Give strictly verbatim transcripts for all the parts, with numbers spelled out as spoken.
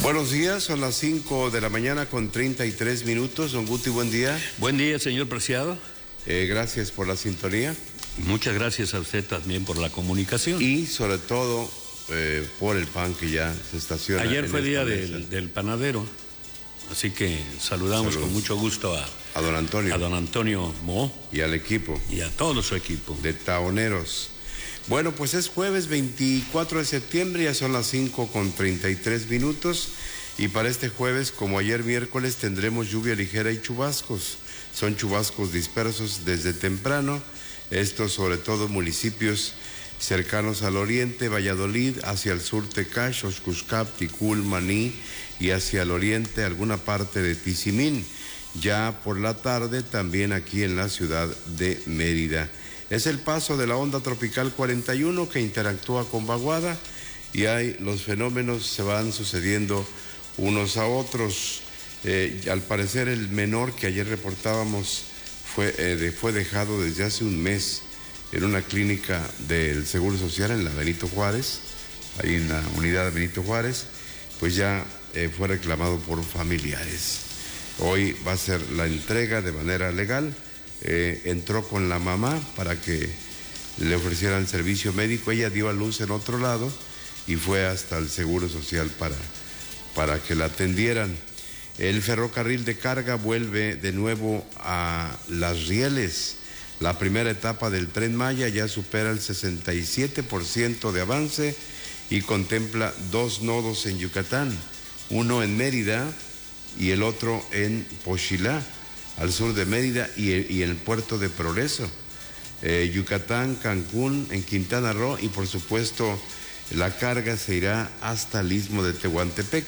Buenos días, son las cinco de la mañana con treinta y tres minutos. Don Guti, buen día. Buen día, señor Preciado. Eh, gracias por la sintonía. Muchas gracias a usted también por la comunicación. Y sobre todo eh, por el pan que ya se estaciona. Ayer fue día del, del panadero, así que saludamos Saludos. con mucho gusto a, a don Antonio. A don Antonio Mo. Y al equipo. Y a todo su equipo. De Taoneros. Bueno, pues es jueves veinticuatro de septiembre, ya son las cinco con treinta y tres minutos. Y para este jueves, como ayer miércoles, tendremos lluvia ligera y chubascos. Son chubascos dispersos desde temprano. Estos sobre todo municipios cercanos al oriente, Valladolid, hacia el sur Tecash, Oxcuscap, Ticul, Maní y hacia el oriente alguna parte de Tizimín. Ya por la tarde también aquí en la ciudad de Mérida. Es el paso de la onda tropical cuarenta y uno que interactúa con vaguada y hay, los fenómenos se van sucediendo unos a otros. Eh, al parecer el menor que ayer reportábamos fue, eh, de, fue dejado desde hace un mes en una clínica del Seguro Social en la Benito Juárez, ahí en la unidad de Benito Juárez, pues ya eh, fue reclamado por familiares. Hoy va a ser la entrega de manera legal. Eh, entró con la mamá para que le ofrecieran servicio médico. Ella dio a luz en otro lado y fue hasta el Seguro Social para, para que la atendieran. El ferrocarril de carga vuelve de nuevo a Las Rieles. La primera etapa del Tren Maya ya supera el sesenta y siete por ciento de avance y contempla dos nodos en Yucatán, uno en Mérida y el otro en Pochilá, al sur de Mérida y el, y el puerto de Progreso, eh, Yucatán, Cancún, en Quintana Roo, y por supuesto la carga se irá hasta el istmo de Tehuantepec,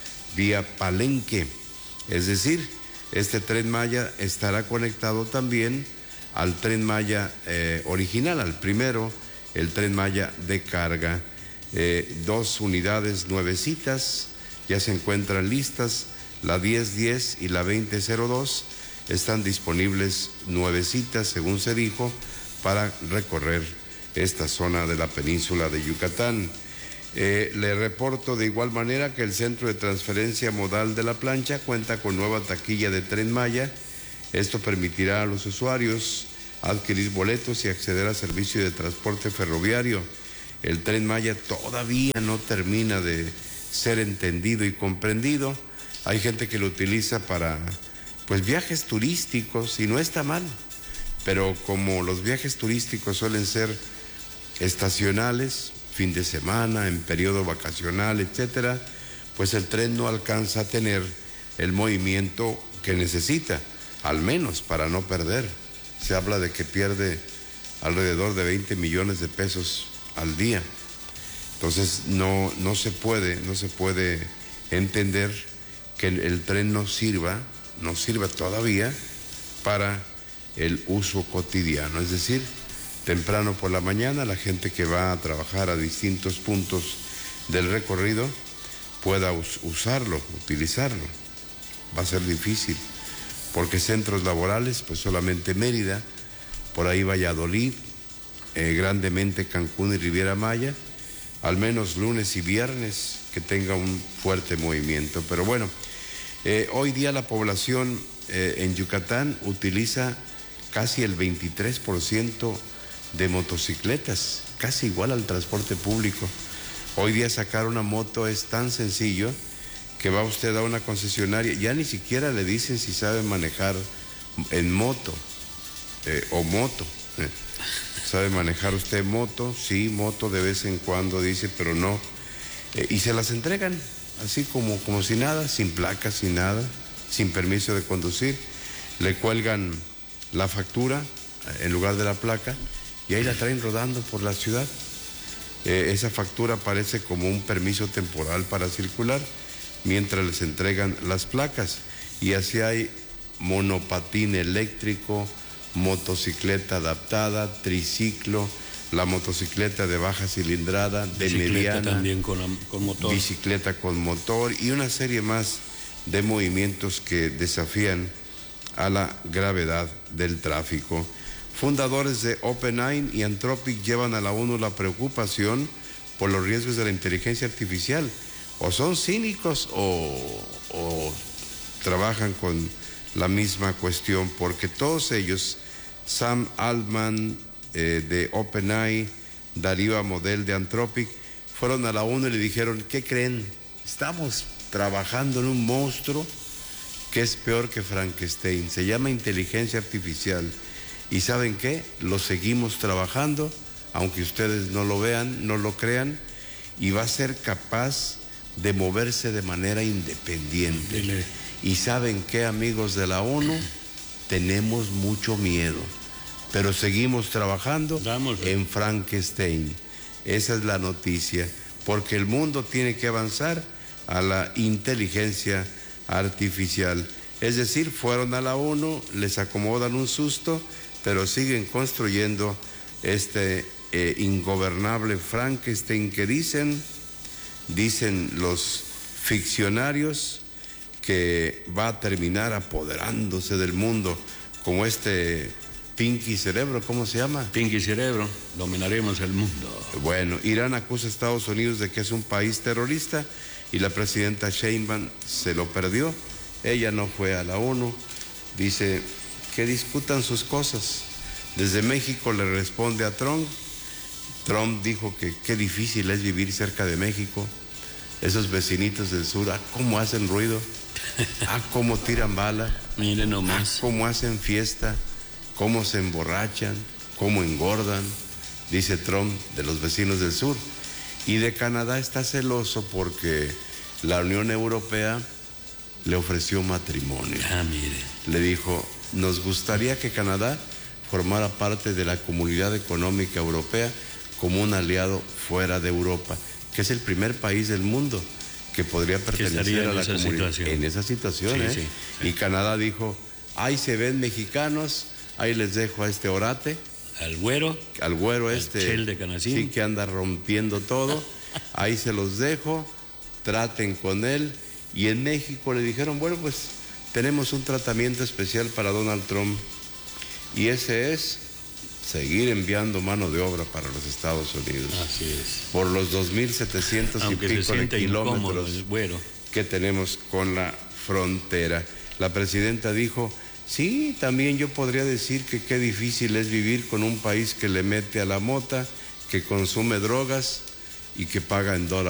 vía Palenque. Es decir, este Tren Maya estará conectado también al Tren Maya eh, original, al primero, el Tren Maya de carga. Eh, dos unidades nuevecitas ya se encuentran listas, la diez diez y la veinte cero dos. Están disponibles nuevecitas, según se dijo, para recorrer esta zona de la península de Yucatán. Eh, le reporto de igual manera que el Centro de Transferencia Modal de La Plancha cuenta con nueva taquilla de Tren Maya. Esto permitirá a los usuarios adquirir boletos y acceder al servicio de transporte ferroviario. El Tren Maya todavía no termina de ser entendido y comprendido. Hay gente que lo utiliza para pues viajes turísticos y no está mal, pero como los viajes turísticos suelen ser estacionales, fin de semana, en periodo vacacional, etcétera, pues el tren no alcanza a tener el movimiento que necesita, al menos para no perder. Se habla de que pierde alrededor de veinte millones de pesos al día. Entonces no, no se puede, no se puede entender que el, el tren no sirva no sirve todavía para el uso cotidiano, es decir, temprano por la mañana la gente que va a trabajar a distintos puntos del recorrido pueda us- usarlo, utilizarlo. Va a ser difícil, porque centros laborales, pues solamente Mérida, por ahí Valladolid, eh, grandemente Cancún y Riviera Maya, al menos lunes y viernes que tenga un fuerte movimiento, pero bueno. Eh, hoy día la población eh, en Yucatán utiliza casi el veintitrés por ciento de motocicletas, casi igual al transporte público. Hoy día sacar una moto es tan sencillo que va usted a una concesionaria, ya ni siquiera le dicen si sabe manejar en moto eh, o moto. Eh. ¿Sabe manejar usted moto? Sí, moto de vez en cuando dice, pero no. Eh, y se las entregan. Así como, como si nada, sin placas, sin nada, sin permiso de conducir. Le cuelgan la factura en lugar de la placa y ahí la traen rodando por la ciudad. Eh, esa factura aparece como un permiso temporal para circular mientras les entregan las placas. Y así hay monopatín eléctrico, motocicleta adaptada, triciclo, la motocicleta de baja cilindrada, de bicicleta mediana, también con, con motor. bicicleta con motor y una serie más de movimientos que desafían a la gravedad del tráfico. Fundadores de OpenAI y Anthropic llevan a la ONU la preocupación por los riesgos de la inteligencia artificial. o son cínicos o, o trabajan con la misma cuestión, porque todos ellos, Sam Altman eh, de OpenAI, Darío Amodei de Anthropic, fueron a la ONU y le dijeron, ¿qué creen? Estamos trabajando en un monstruo que es peor que Frankenstein, se llama inteligencia artificial, y ¿saben qué? Lo seguimos trabajando, aunque ustedes no lo vean, no lo crean, y va a ser capaz de moverse de manera independiente. Dile. Y ¿saben qué, amigos de la ONU? Tenemos mucho miedo, pero seguimos trabajando Vamos, en Frankenstein. Esa es la noticia, porque el mundo tiene que avanzar a la inteligencia artificial. Es decir, fueron a la ONU, les acomodan un susto, pero siguen construyendo este eh, ingobernable Frankenstein que dicen, dicen los ficcionarios, que va a terminar apoderándose del mundo, como este Pinky Cerebro, ¿cómo se llama? Pinky Cerebro, dominaremos el mundo. Bueno, Irán acusa a Estados Unidos de que es un país terrorista y la presidenta Sheinbaum se lo perdió. Ella no fue a la ONU, dice que discutan sus cosas. Desde México le responde a Trump. Trump dijo que qué difícil es vivir cerca de México. Esos vecinitos del sur, ah, cómo hacen ruido, ah, cómo tiran bala, miren nomás, ah, cómo hacen fiesta, cómo se emborrachan, cómo engordan, dice Trump de los vecinos del sur. Y de Canadá está celoso porque la Unión Europea le ofreció matrimonio. Ah, mire. Le dijo, nos gustaría que Canadá formara parte de la Comunidad Económica Europea como un aliado fuera de Europa, que es el primer país del mundo que podría pertenecer a la comunidad en esa situación. Sí, ¿eh? Sí. Y Canadá dijo, ahí se ven mexicanos, ahí les dejo a este orate. Al güero. Al güero este. Chel de Canacín. Sí, que anda rompiendo todo. Ahí se los dejo, traten con él. Y en México le dijeron, bueno, pues tenemos un tratamiento especial para Donald Trump. Y ese es seguir enviando mano de obra para los Estados Unidos. Así es. Por los dos mil setecientos y pico de kilómetros que tenemos con la frontera. La presidenta dijo, sí, también yo podría decir que qué difícil es vivir con un país que le mete a la mota, que consume drogas y que paga en dólares.